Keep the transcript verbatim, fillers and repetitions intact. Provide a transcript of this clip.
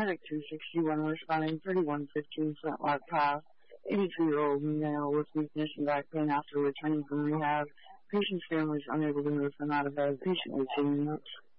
Medic two sixty-one responding thirty-one fifteen Flintlock Path. eighty-two-year-old male with weakness and back pain after returning from rehab. Patient's family is unable to move him out of bed. Patient waiting minutes.